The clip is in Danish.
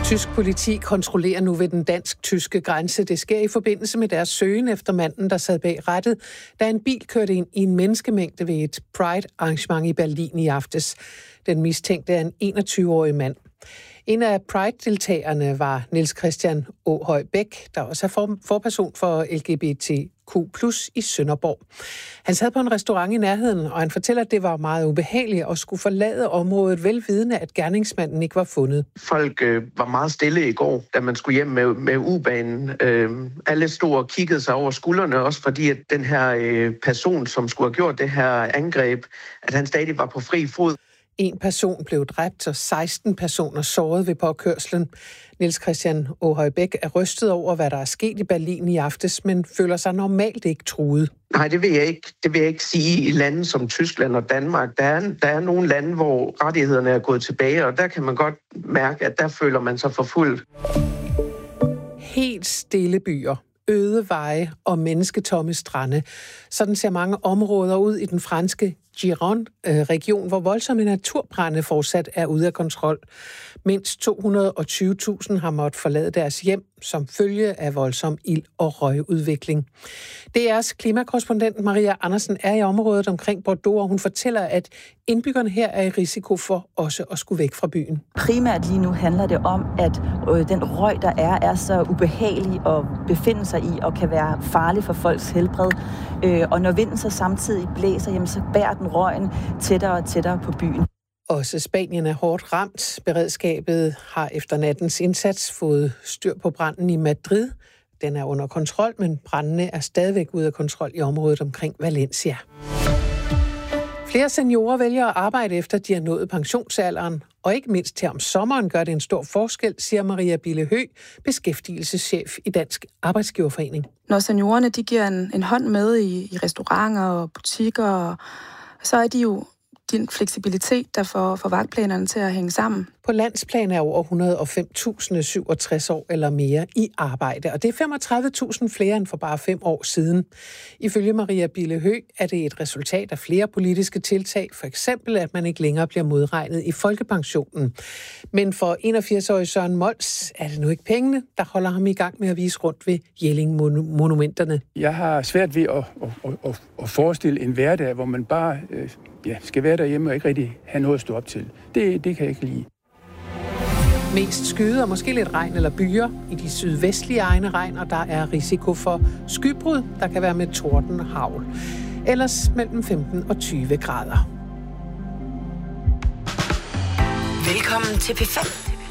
Tysk politi kontrollerer nu ved den dansk-tyske grænse. Det sker i forbindelse med deres søgen efter manden, der sad bag rattet, da en bil kørte ind i en menneskemængde ved et Pride-arrangement i Berlin i aftes. Den mistænkte er en 21-årig mand. En af Pride-deltagerne var Niels Christian Åhøj Bæk, der også er forperson for LGBTQ+ i Sønderborg. Han sad på en restaurant i nærheden, og han fortæller, at det var meget ubehageligt at skulle forlade området, velvidende, at gerningsmanden ikke var fundet. Folk var meget stille i går, da man skulle hjem med U-banen. Alle stod og kiggede sig over skuldrene, også fordi at den her person, som skulle have gjort det her angreb, at han stadig var på fri fod. En person blev dræbt, og 16 personer såret ved påkørslen. Niels Christian Åhøj Bæk er rystet over, hvad der er sket i Berlin i aftes, men føler sig normalt ikke truet. Nej, det vil jeg ikke sige i lande som Tyskland og Danmark. Der er nogle lande, hvor rettighederne er gået tilbage, og der kan man godt mærke, at der føler man sig forfulgt. Helt stille byer, øde veje og mennesketomme strande. Sådan ser mange områder ud i den franske Gironde-region, hvor voldsomme naturbrande fortsat er ude af kontrol. Mindst 220.000 har måttet forlade deres hjem som følge af voldsom ild- og røgudvikling. DR's klimakorrespondent Maria Andersen er i området omkring Bordeaux, og hun fortæller, at indbyggerne her er i risiko for også at skulle væk fra byen. Primært lige nu handler det om, at den røg, der er så ubehagelig at befinde sig i og kan være farlig for folks helbred. Og når vinden så samtidig blæser, jamen, så bærer den røgen tættere og tættere på byen. Også Spanien er hårdt ramt. Beredskabet har efter nattens indsats fået styr på branden i Madrid. Den er under kontrol, men brandene er stadigvæk ude af kontrol i området omkring Valencia. Flere seniorer vælger at arbejde efter, de har nået pensionsalderen. Og ikke mindst her om sommeren gør det en stor forskel, siger Maria Bille Høgh, beskæftigelseschef i Dansk Arbejdsgiverforening. Når seniorerne de giver en hånd med i restauranter og butikker, så er de jo din fleksibilitet, der får vagtplanerne til at hænge sammen. På landsplan er over 105.000 67 år eller mere i arbejde, og det er 35.000 flere end for bare 5 år siden. Ifølge Maria Bille Høgh er det et resultat af flere politiske tiltag, for eksempel at man ikke længere bliver modregnet i folkepensionen. Men for 81-årige Søren Mols er det nu ikke pengene, der holder ham i gang med at vise rundt ved Jelling-monumenterne. Jeg har svært ved at forestille en hverdag, hvor man bare skal være derhjemme og ikke rigtig have noget at stå op til. Det kan jeg ikke lide. Mest skyde og måske lidt regn eller byer. I de sydvestlige egne regn, og der er risiko for skybrud, der kan være med torden og hagl. Ellers mellem 15 og 20 grader. Velkommen til P5.